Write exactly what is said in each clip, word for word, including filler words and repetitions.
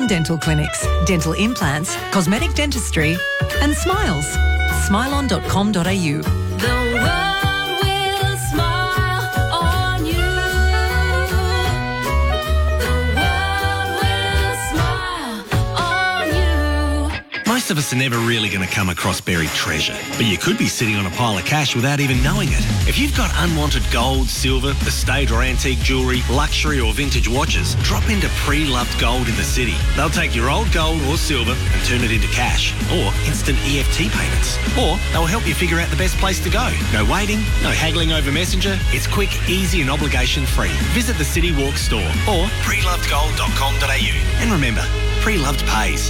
dental clinics, dental implants, cosmetic dentistry and smiles. smile on dot com dot a u. The world will smile on you. The world will smile on you. Most of us are never really going to come across buried treasure, but you could be sitting on a pile of cash without even knowing it. If you've got unwanted gold, silver, estate or antique jewellery, luxury or vintage watches, drop into Pre-Loved Gold in the city. They'll take your old gold or silver and turn it into cash or instant E F T payments. Or they'll help you figure out the best place to go. No waiting, no haggling over Messenger. It's quick, easy and obligation-free. Visit the City Walk store or pre loved gold dot com dot a u. And remember, Pre-Loved pays.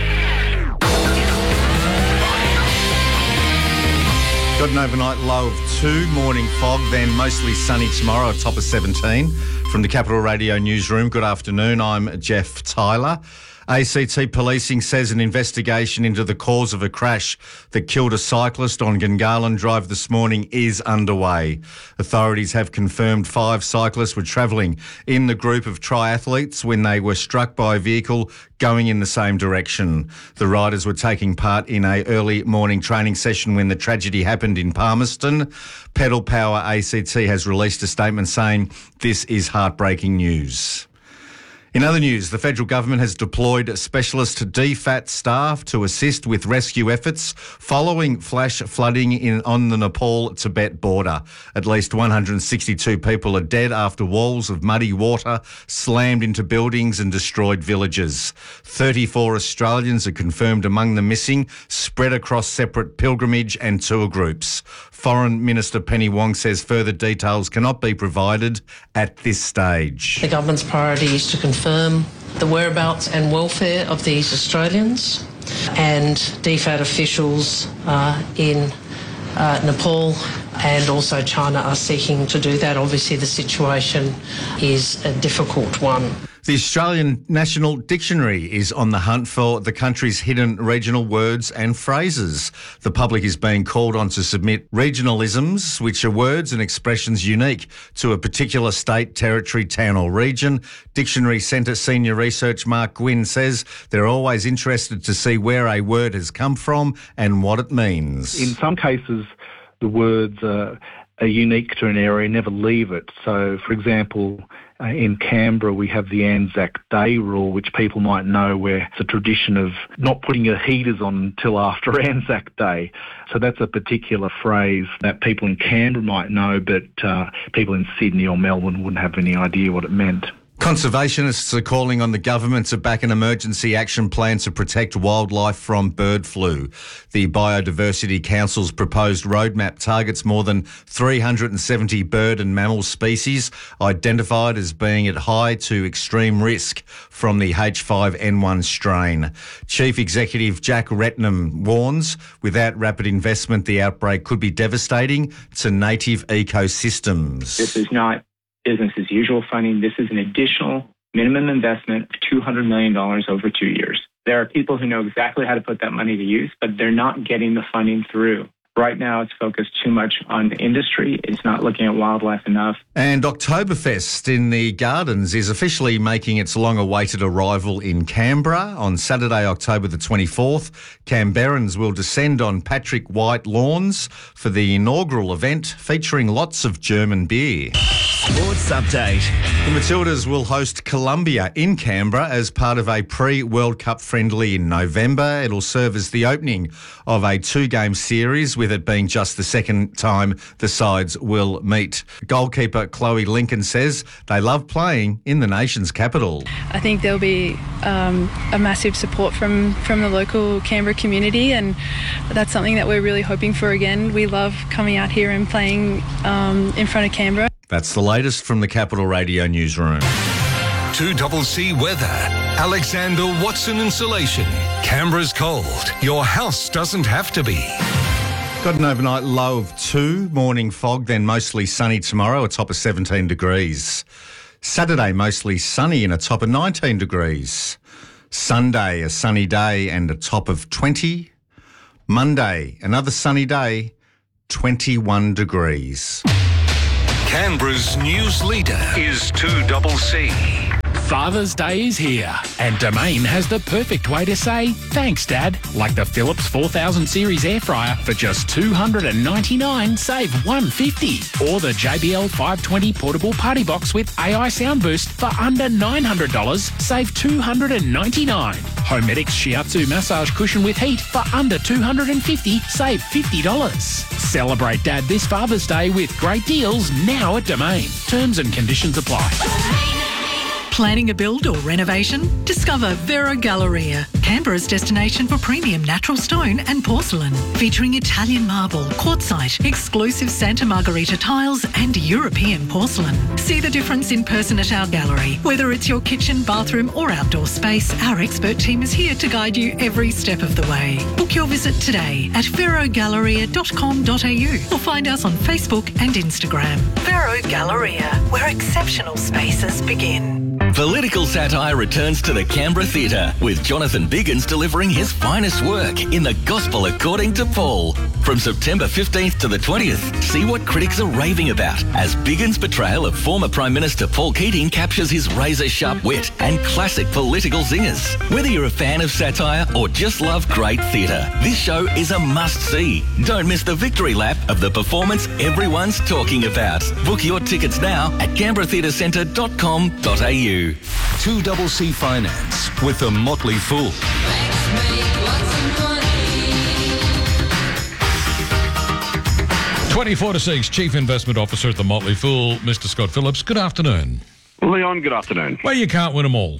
Got an overnight low of two, morning fog, then mostly sunny tomorrow, a top of seventeen. From the Capital Radio newsroom, good afternoon, I'm Jeff Tyler. A C T Policing says an investigation into the cause of a crash that killed a cyclist on Gungahlin Drive this morning is underway. Authorities have confirmed five cyclists were travelling in the group of triathletes when they were struck by a vehicle going in the same direction. The riders were taking part in a early morning training session when the tragedy happened in Palmerston. Pedal Power A C T has released a statement saying this is heartbreaking news. In other news, the federal government has deployed specialist D FAT staff to assist with rescue efforts following flash flooding in on the Nepal-Tibet border. At least one hundred sixty-two people are dead after walls of muddy water slammed into buildings and destroyed villages. thirty-four Australians are confirmed among the missing, spread across separate pilgrimage and tour groups. Foreign Minister Penny Wong says further details cannot be provided at this stage. The government's priority is to confirm the whereabouts and welfare of these Australians, and D FAT officials uh, in uh, Nepal and also China are seeking to do that. Obviously, the situation is a difficult one. The Australian National Dictionary is on the hunt for the country's hidden regional words and phrases. The public is being called on to submit regionalisms, which are words and expressions unique to a particular state, territory, town or region. Dictionary Centre Senior Research Mark Gwynn says they're always interested to see where a word has come from and what it means. In some cases, the words are, are unique to an area, never leave it. So, for example, Uh, in Canberra, we have the Anzac Day rule, which people might know, where it's a tradition of not putting your heaters on until after Anzac Day. So that's a particular phrase that people in Canberra might know, but uh, people in Sydney or Melbourne wouldn't have any idea what it meant. Conservationists are calling on the government to back an emergency action plan to protect wildlife from bird flu. The Biodiversity Council's proposed roadmap targets more than three hundred seventy bird and mammal species identified as being at high to extreme risk from the H five N one strain. Chief Executive Jack Retnam warns without rapid investment, the outbreak could be devastating to native ecosystems. This is not business as usual funding. This is an additional minimum investment of two hundred million dollars over two years. There are people who know exactly how to put that money to use, but they're not getting the funding through. Right now, it's focused too much on the industry. It's not looking at wildlife enough. And Oktoberfest in the Gardens is officially making its long-awaited arrival in Canberra. On Saturday, October the twenty-fourth, Canberrans will descend on Patrick White lawns for the inaugural event featuring lots of German beer. Sports update. The Matildas will host Colombia in Canberra as part of a pre-World Cup friendly in November. It'll serve as the opening of a two-game series, with it being just the second time the sides will meet. Goalkeeper Chloe Lincoln says they love playing in the nation's capital. I think there'll be um, a massive support from, from the local Canberra community, and that's something that we're really hoping for again. We love coming out here and playing um, in front of Canberra. That's the latest from the Capital Radio newsroom. two C C weather. Alexander Watson Insulation. Canberra's cold. Your house doesn't have to be. Got an overnight low of two, morning fog, then mostly sunny tomorrow, a top of seventeen degrees. Saturday, mostly sunny and a top of nineteen degrees. Sunday, a sunny day and a top of twenty. Monday, another sunny day, twenty-one degrees. Canberra's news leader is two C C. Father's Day is here, and Domain has the perfect way to say thanks, Dad. Like the Philips four thousand series air fryer for just two hundred ninety-nine dollars, save one hundred fifty dollars. Or the J B L five twenty portable party box with A I sound boost for under nine hundred dollars, save two hundred ninety-nine dollars. Homedics Shiatsu massage cushion with heat for under two hundred fifty dollars, save fifty dollars. Celebrate Dad this Father's Day with great deals now at Domain. Terms and conditions apply. Planning a build or renovation? Discover Vero Galleria, Canberra's destination for premium natural stone and porcelain, featuring Italian marble, quartzite, exclusive Santa Margherita tiles and European porcelain. See the difference in person at our gallery. Whether it's your kitchen, bathroom or outdoor space, our expert team is here to guide you every step of the way. Book your visit today at vero galleria dot com dot a u or find us on Facebook and Instagram. Vero Galleria, where exceptional spaces begin. Political satire returns to the Canberra Theatre, with Jonathan Biggins delivering his finest work in The Gospel According to Paul. From September fifteenth to the twentieth, see what critics are raving about as Biggins' portrayal of former Prime Minister Paul Keating captures his razor-sharp wit and classic political zingers. Whether you're a fan of satire or just love great theatre, this show is a must-see. Don't miss the victory lap of the performance everyone's talking about. Book your tickets now at canberra theatre centre dot com dot a u. two C C Finance with the Motley Fool. twenty-four to six, Chief Investment Officer at the Motley Fool, Mister Scott Phillips. Good afternoon. Leon, good afternoon. Well, you can't win them all.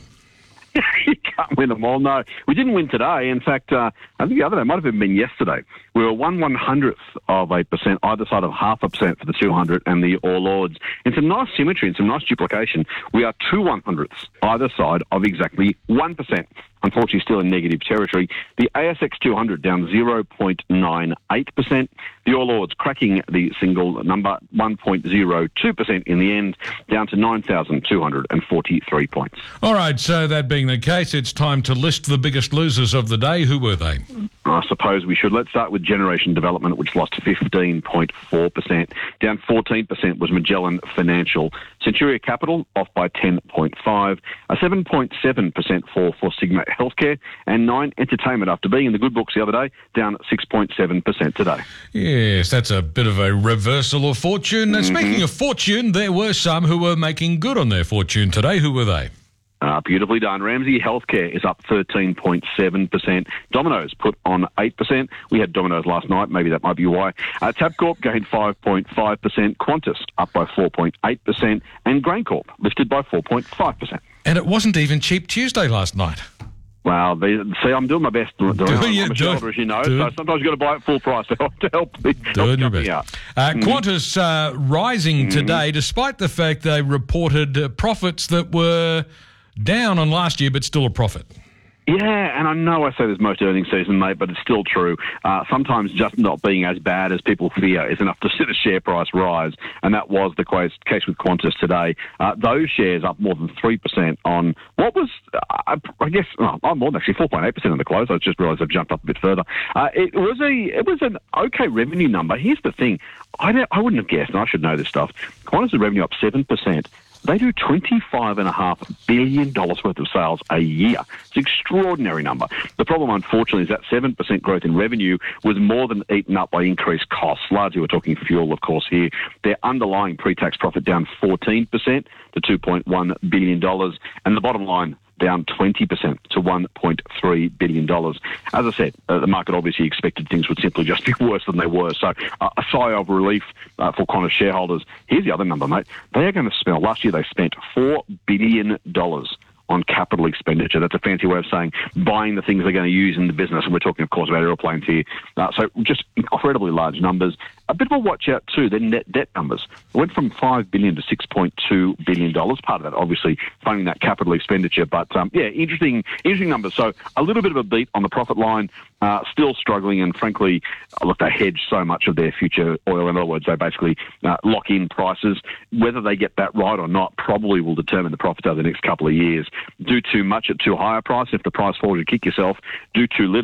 You can't win them all, no. We didn't win today. In fact, uh, I think the other day, might have even been yesterday. We were one one hundredth of a percent, either side of half a percent for the two hundred and the All Ords. In some nice symmetry and some nice duplication, we are two one hundredths either side of exactly one percent. Unfortunately, still in negative territory. The A S X two hundred down zero point nine eight percent. The All Ords cracking the single number, one point zero two percent in the end, down to nine thousand two hundred forty-three points. All right, so that being the case, it's time to list the biggest losers of the day. Who were they? I suppose we should. Let's start with Generation Development, which lost fifteen point four percent. Down fourteen percent was Magellan Financial. Centuria Capital off by ten point five. A seven point seven percent fall for Sigma Healthcare. And Nine Entertainment, after being in the good books the other day, down six point seven percent today. Yes, that's a bit of a reversal of fortune. And Mm-hmm. speaking of fortune, there were some who were making good on their fortune today. Who were they? Uh, beautifully done. Ramsay Healthcare is up thirteen point seven percent. Domino's put on eight percent. We had Domino's last night. Maybe that might be why. Uh, Tabcorp gained five point five percent. Qantas up by four point eight percent. And GrainCorp lifted by four point five percent. And it wasn't even Cheap Tuesday last night. Well, they, see, I'm doing my best. To, to Do you? I'm a Do- shareholder, as you know, do- so sometimes you've got to buy it full price to help, to help, me- help Doing your the company best. out. Uh, Mhm. Qantas uh, rising today, despite the fact they reported uh, profits that were down on last year, but still a profit. Yeah, and I know I say this most earnings season, mate, but it's still true. Uh, sometimes just not being as bad as people fear is enough to see the share price rise, and that was the case, case with Qantas today. Uh, those shares up more than three percent on what was, uh, I guess, oh, more than actually four point eight percent on the close. I just realised I've jumped up a bit further. Uh, it was a it was an okay revenue number. Here's the thing. I, don't, I wouldn't have guessed, and I should know this stuff. Qantas' revenue up seven percent. They do twenty-five point five billion dollars worth of sales a year. It's an extraordinary number. The problem, unfortunately, is that seven percent growth in revenue was more than eaten up by increased costs. Largely, we're talking fuel, of course, here. Their underlying pre-tax profit down fourteen percent to two point one billion dollars. And the bottom line, down twenty percent to one point three billion dollars. As I said, uh, the market obviously expected things would simply just be worse than they were. So uh, a sigh of relief uh, for Qantas shareholders. Here's the other number, mate. They are going to spend, last year they spent four billion dollars on capital expenditure. That's a fancy way of saying buying the things they're going to use in the business. And we're talking, of course, about aeroplanes here. Uh, so just incredibly large numbers. A bit of a watch out, too, their net debt numbers. It went from five billion dollars to six point two billion dollars. Part of that, obviously, funding that capital expenditure. But, um, yeah, interesting interesting numbers. So a little bit of a beat on the profit line, uh, still struggling. And, frankly, look, they hedge so much of their future oil. In other words, they basically uh, lock in prices. Whether they get that right or not probably will determine the profit over the next couple of years. Do too much at too high a price. If the price falls, you kick yourself. Do too little,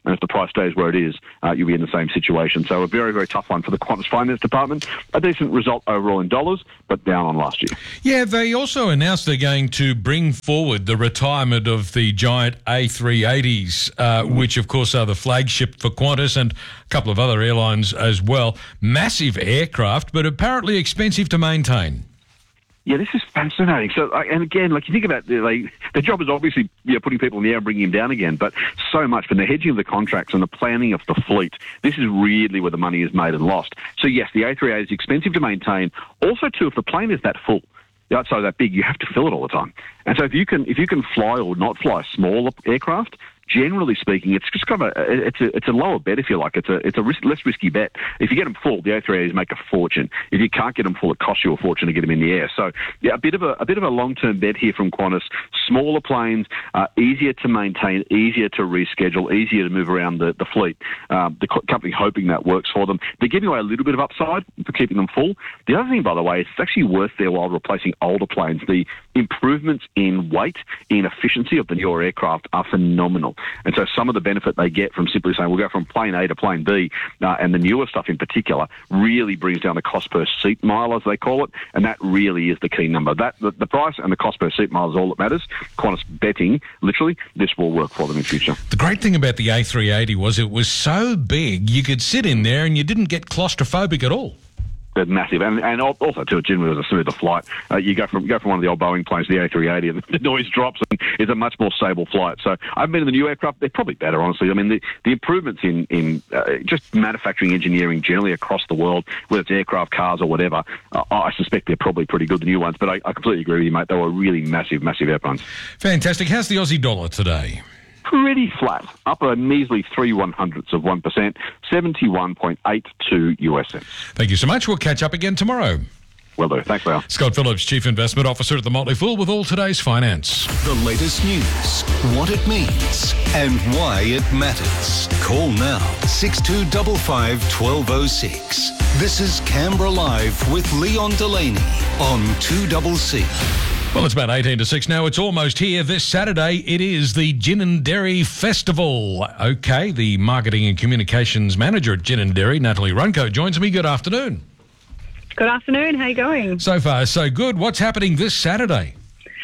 And if the price stays where it is, uh, you'll be in the same situation. So a very, very tough one for the Qantas Finance Department. A decent result overall in dollars, but down on last year. Yeah, they also announced they're going to bring forward the retirement of the giant A three eighties, uh, which, of course, are the flagship for Qantas and a couple of other airlines as well. Massive aircraft, but apparently expensive to maintain. Yeah, this is fascinating. So, uh, and again, like you think about it, like, the job is obviously you know, putting people in the air and bringing them down again, but so much from the hedging of the contracts and the planning of the fleet, this is really where the money is made and lost. So yes, the A three eighty is expensive to maintain. Also, too, if the plane is that full, the outside that big, you have to fill it all the time. And so if you can if you can fly or not fly smaller aircraft, generally speaking, it's just kind of a it's a it's a lower bet, if you like. It's a it's a risk, less risky bet. If you get them full, the A three eighties make a fortune. If you can't get them full, it costs you a fortune to get them in the air. So yeah, a bit of a a bit of a long term bet here from Qantas. Smaller planes, uh, easier to maintain, easier to reschedule, easier to move around the the fleet. Um, the co- company hoping that works for them. They're giving away a little bit of upside for keeping them full. The other thing, by the way, is it's actually worth their while replacing older planes. The improvements in weight, in efficiency of the newer aircraft are phenomenal. And so some of the benefit they get from simply saying we'll go from plane A to plane B, uh, and the newer stuff in particular, really brings down the cost per seat mile, as they call it, and that really is the key number. That the, the price and the cost per seat mile is all that matters. Qantas betting, literally, this will work for them in future. The great thing about the A three eighty was it was so big you could sit in there and you didn't get claustrophobic at all. They're massive, and and also too, it generally was a smoother flight. Uh, you go from you go from one of the old Boeing planes to the A three eighty, and the noise drops, and it's a much more stable flight. So I've been in the new aircraft; they're probably better, honestly. I mean, the, the improvements in in uh, just manufacturing engineering generally across the world, whether it's aircraft, cars, or whatever, uh, I suspect they're probably pretty good, the new ones. But I, I completely agree with you, mate. They were really massive, massive airplanes. Fantastic. How's the Aussie dollar today? Pretty flat, up a measly three one hundredths of one percent, seventy-one point eight two U S cents. Thank you so much. We'll catch up again tomorrow. Will do. Thanks, Leo. Scott Phillips, Chief Investment Officer at the Motley Fool, with all today's finance. The latest news, what it means, and why it matters. Call now, six two five five, one two zero six. This is Canberra Live with Leon Delaney on two C C. Well, it's about eighteen to six now. It's almost here. This Saturday, it is the Gin and Dairy Festival. Okay, the Marketing and Communications Manager at Gin and Dairy, Natalie Runco, joins me. Good afternoon. Good afternoon. How you going? So far, so good. What's happening this Saturday?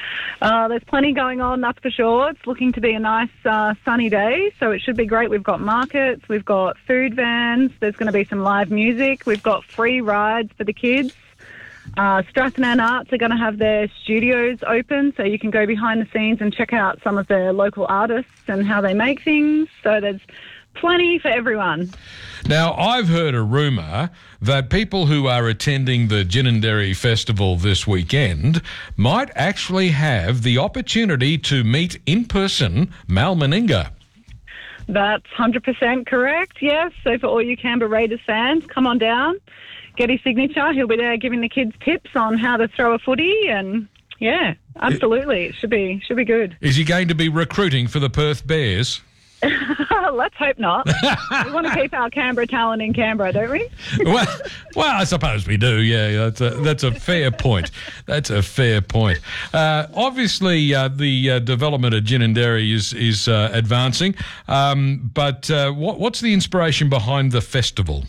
Uh, there's plenty going on, that's for sure. It's looking to be a nice uh, sunny day, so it should be great. We've got markets, we've got food vans, there's going to be some live music, we've got free rides for the kids. Uh, Strathnan Arts are going to have their studios open, so you can go behind the scenes and check out some of their local artists and how they make things. So there's plenty for everyone. Now, I've heard a rumour that people who are attending the Gin and Dairy Festival this weekend might actually have the opportunity to meet in person Mal Meninga. That's one hundred percent correct, yes. So for all you Canberra Raiders fans, come on down. Get his signature. He'll be there giving the kids tips on how to throw a footy, and yeah, absolutely, it should be should be good. Is he going to be recruiting for the Perth Bears? Let's hope not. We want to keep our Canberra talent in Canberra, don't we? well, well, I suppose we do. Yeah, that's a, that's a fair point. That's a fair point. Uh, obviously, uh, the uh, development of Gin and Dairy is is uh, advancing, um, but uh, what, what's the inspiration behind the festival?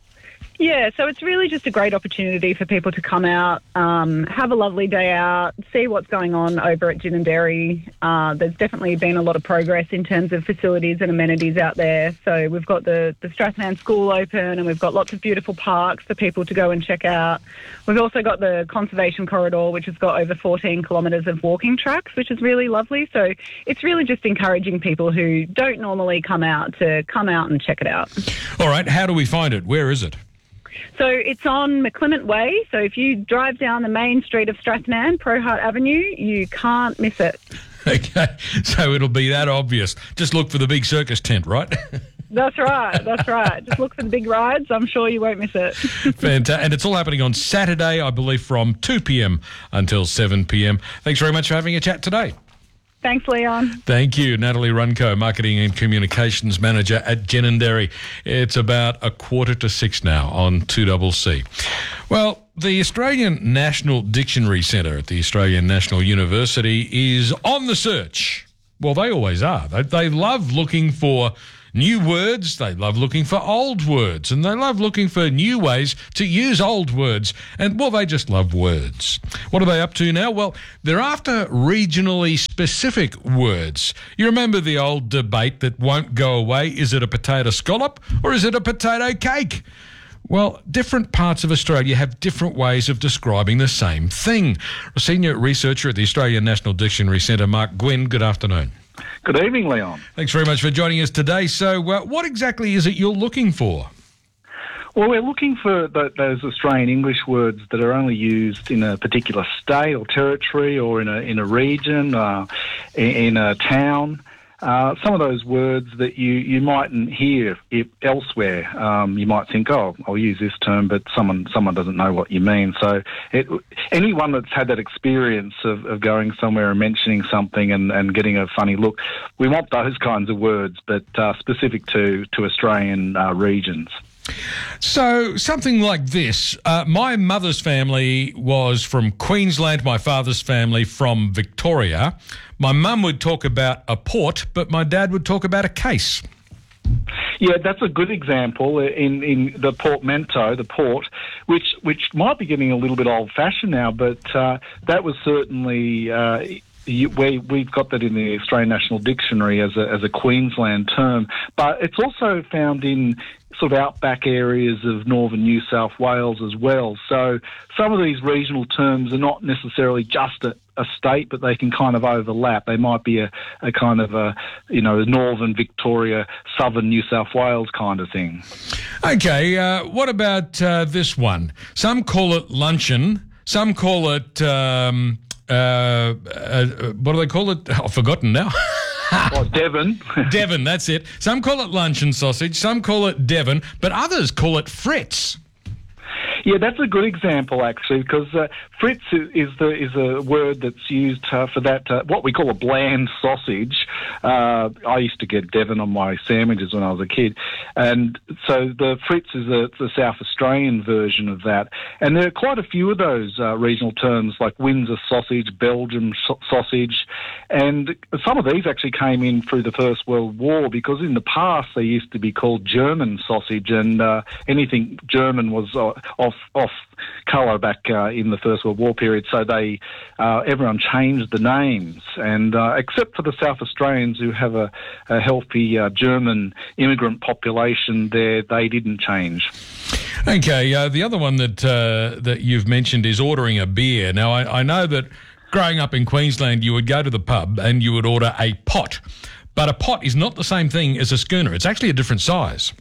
Yeah, so it's really just a great opportunity for people to come out, um, have a lovely day out, see what's going on over at Gin and Dairy. Uh, there's definitely been a lot of progress in terms of facilities and amenities out there. So we've got the, the Strathnan School open, and we've got lots of beautiful parks for people to go and check out. We've also got the Conservation Corridor, which has got over fourteen kilometres of walking tracks, which is really lovely. So it's really just encouraging people who don't normally come out to come out and check it out. All right, how do we find it? Where is it? So it's on McClement Way. So if you drive down the main street of Strathnan, Prohart Avenue, you can't miss it. Okay, so it'll be that obvious. Just look for the big circus tent, right? That's right, that's right. Just look for the big rides. I'm sure you won't miss it. Fantastic. And it's all happening on Saturday, I believe, from two p.m. until seven p.m. Thanks very much for having a chat today. Thanks, Leon. Thank you. Natalie Runco, Marketing and Communications Manager at Gin and Dairy. It's about a quarter to six now on two C C. Well, the Australian National Dictionary Centre at the Australian National University is on the search. Well, they always are. They, they love looking for new words, they love looking for old words, and they love looking for new ways to use old words. And, well, they just love words. What are they up to now? Well, they're after regionally specific words. You remember the old debate that won't go away, is it a potato scallop or is it a potato cake? Well, different parts of Australia have different ways of describing the same thing. A senior researcher at the Australian National Dictionary Centre, Mark Gwynn, good afternoon. Good evening, Leon. Thanks very much for joining us today. So uh, what exactly is it you're looking for? Well, we're looking for the, those Australian English words that are only used in a particular state or territory or in a, in a region, uh, in, in a town. Uh, some of those words that you, you mightn't hear if elsewhere. Um, you might think, oh, I'll use this term, but someone someone doesn't know what you mean. So it, anyone that's had that experience of, of going somewhere and mentioning something and, and getting a funny look, we want those kinds of words, but uh, specific to, to Australian uh, regions. So something like this. Uh, my mother's family was from Queensland, my father's family from Victoria. My mum would talk about a port, but my dad would talk about a case. Yeah, that's a good example in, in the portmanteau, the port, which which might be getting a little bit old-fashioned now, but uh, that was certainly... Uh, We, we've got that in the Australian National Dictionary as a, as a Queensland term, but it's also found in sort of outback areas of northern New South Wales as well. So some of these regional terms are not necessarily just a, a state, but they can kind of overlap. They might be a, a kind of a, you know, northern Victoria, southern New South Wales kind of thing. Okay, uh, what about uh, this one? Some call it luncheon, some call it... Um Uh, uh, what do they call it? Oh, I've forgotten now. Oh, Devon. Devon, that's it. Some call it luncheon sausage, some call it Devon, but others call it Fritz. Yeah, that's a good example, actually, because uh, Fritz is the is a word that's used uh, for that, uh, what we call a bland sausage. Uh, I used to get Devon on my sandwiches when I was a kid. And so the Fritz is a, the South Australian version of that. And there are quite a few of those uh, regional terms, like Windsor sausage, Belgium so- sausage. And some of these actually came in through the First World War, because in the past they used to be called German sausage, and uh, anything German was uh, off off colour back uh, in the First World War period. So they uh, everyone changed the names, and uh, except for the South Australians who have a, a healthy uh, German immigrant population there, they didn't change. Okay, uh, the other one that uh, that you've mentioned is ordering a beer. Now, I, I know that growing up in Queensland, you would go to the pub and you would order a pot, but a pot is not the same thing as a schooner. It's actually a different size.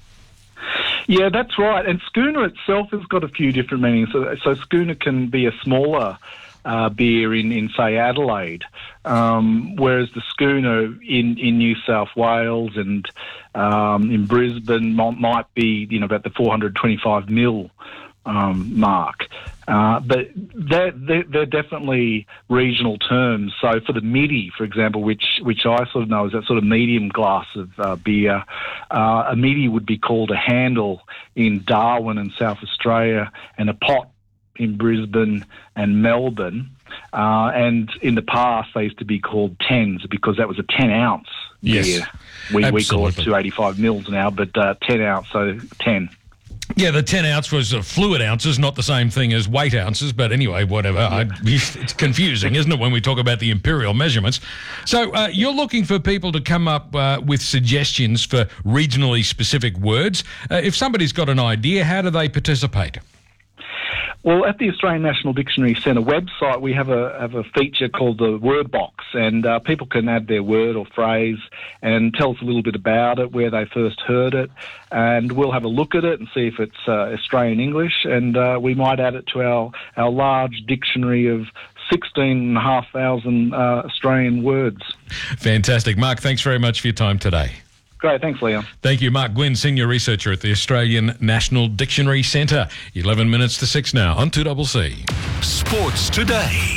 Yeah, that's right. And schooner itself has got a few different meanings. So, so schooner can be a smaller uh, beer in, in, say, Adelaide, um, whereas the schooner in, in New South Wales and um, in Brisbane might, might be, you know, about the four hundred twenty-five mil um, mark. Uh, but they're, they're, they're definitely regional terms. So for the midi, for example, which which I sort of know is that sort of medium glass of uh, beer, uh, a midi would be called a handle in Darwin and South Australia, and a pot in Brisbane and Melbourne. Uh, and in the past, they used to be called tens, because that was a ten-ounce yes, beer. We, we call it two eighty-five mils now, but uh, ten ounce, so ten. Yeah, the ten ounce was uh, fluid ounces, not the same thing as weight ounces. But anyway, whatever. I, it's confusing, isn't it, when we talk about the imperial measurements? So uh, you're looking for people to come up uh, with suggestions for regionally specific words. Uh, if somebody's got an idea, how do they participate? Well, at the Australian National Dictionary Centre website, we have a have a feature called the Word Box, and uh, people can add their word or phrase and tell us a little bit about it, where they first heard it, and we'll have a look at it and see if it's uh, Australian English, and uh, we might add it to our, our large dictionary of sixteen thousand five hundred uh, Australian words. Fantastic. Mark, thanks very much for your time today. Great, thanks, Leon. Thank you, Mark Gwynn, Senior Researcher at the Australian National Dictionary Centre. eleven minutes to six now on two C C. Sports Today.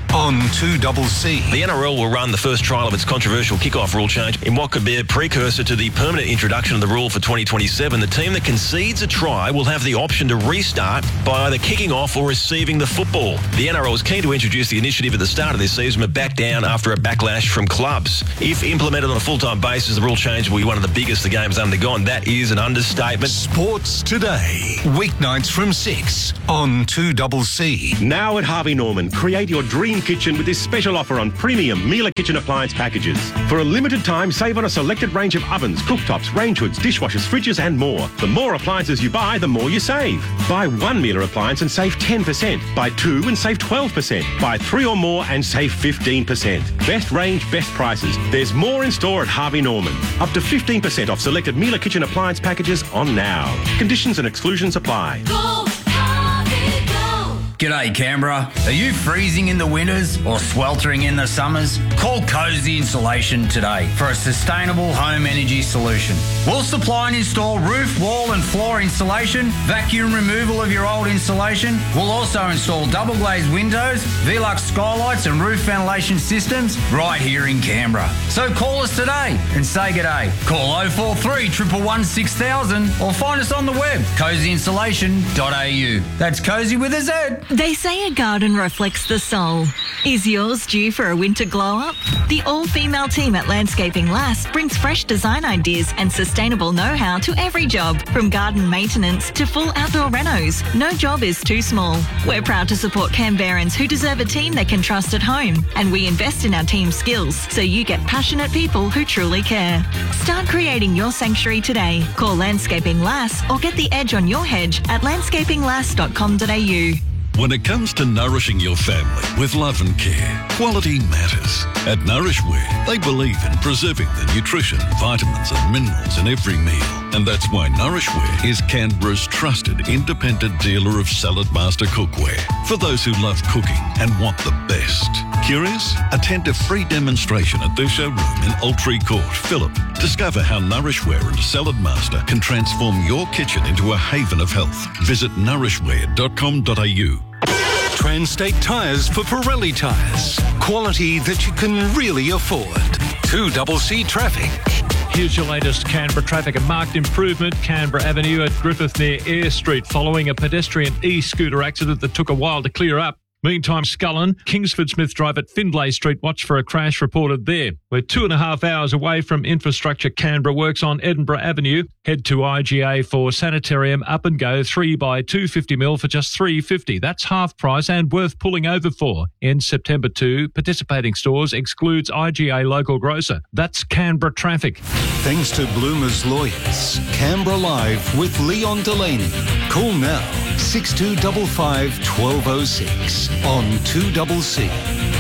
on two C C. The N R L will run the first trial of its controversial kick-off rule change in what could be a precursor to the permanent introduction of the rule for twenty twenty-seven. The team that concedes a try will have the option to restart by either kicking off or receiving the football. The N R L was keen to introduce the initiative at the start of this season, but backed down after a backlash from clubs. If implemented on a full-time basis, the rule change will be one of the biggest the game has undergone. That is an understatement. Sports Today, weeknights from six on two C C. Now at Harvey Norman, create your dream kitchen with this special offer on premium Miele kitchen appliance packages. For a limited time, save on a selected range of ovens, cooktops, range hoods, dishwashers, fridges and more. The more appliances you buy, the more you save. Buy one Miele appliance and save ten percent. Buy two and save twelve percent. Buy three or more and save fifteen percent. Best range, best prices. There's more in store at Harvey Norman. Up to fifteen percent off selected Miele kitchen appliance packages on now. Conditions and exclusions apply. Go, Harvey, go. G'day Canberra. Are you freezing in the winters or sweltering in the summers? Call Cozy Insulation today for a sustainable home energy solution. We'll supply and install roof, wall and floor insulation, vacuum removal of your old insulation. We'll also install double glazed windows, Velux skylights and roof ventilation systems right here in Canberra. So call us today and say g'day. Call oh four three, one one one, six thousand or find us on the web, cozy insulation dot a u. That's Cozy with a Z. They say a garden reflects the soul. Is yours due for a winter glow-up? The all-female team at Landscaping Lass brings fresh design ideas and sustainable know-how to every job, from garden maintenance to full outdoor renos. No job is too small. We're proud to support Canberrans who deserve a team they can trust at home, and we invest in our team skills so you get passionate people who truly care. Start creating your sanctuary today. Call Landscaping Lass or get the edge on your hedge at landscaping lass dot com dot a u. When it comes to nourishing your family with love and care, quality matters. At Nourishware, they believe in preserving the nutrition, vitamins and minerals in every meal. And that's why Nourishware is Canberra's trusted independent dealer of Salad Master cookware for those who love cooking and want the best. Curious? Attend a free demonstration at their showroom in Altree Court, Phillip. Discover how Nourishware and Salad Master can transform your kitchen into a haven of health. Visit nourishware dot com dot a u. Transtate Tyres for Pirelli Tyres. Quality that you can really afford. two C C traffic. Here's your latest Canberra traffic. A marked improvement, Canberra Avenue at Griffith near Eyre Street, following a pedestrian e-scooter accident that took a while to clear up. Meantime, Scullen, Kingsford Smith Drive at Findlay Street, watch for a crash reported there. We're two and a half hours away from Infrastructure Canberra works on Edinburgh Avenue. Head to I G A for Sanitarium up and go three by two fifty mil for just three fifty. That's half price and worth pulling over for. In September two, participating stores excludes I G A local grocer. That's Canberra traffic. Thanks to Bloomer's Lawyers. Canberra Live with Leon Delaney. Call now six two five five, one two oh six on two C C.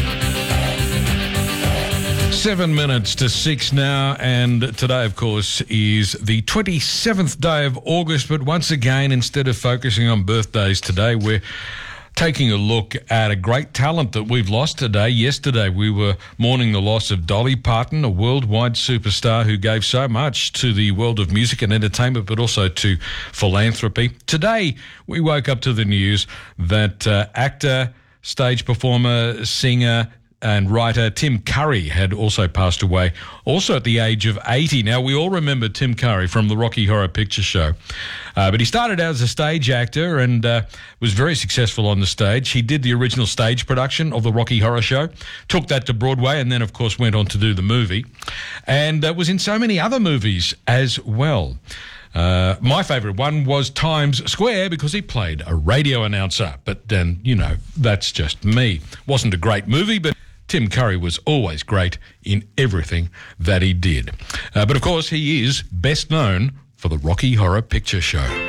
Seven minutes to six now, and today, of course, is the twenty-seventh day of August. But once again, instead of focusing on birthdays today, we're taking a look at a great talent that we've lost today. Yesterday, we were mourning the loss of Dolly Parton, a worldwide superstar who gave so much to the world of music and entertainment, but also to philanthropy. Today, we woke up to the news that uh, actor, stage performer, singer, and writer Tim Curry had also passed away, also at the age of eighty. Now, we all remember Tim Curry from the Rocky Horror Picture Show, uh, but he started out as a stage actor and uh, was very successful on the stage. He did the original stage production of the Rocky Horror Show, took that to Broadway, and then, of course, went on to do the movie, and uh, was in so many other movies as well. Uh, my favourite one was Times Square because he played a radio announcer, but then, you know, that's just me. Wasn't a great movie, but Tim Curry was always great in everything that he did. Uh, but, of course, he is best known for the Rocky Horror Picture Show.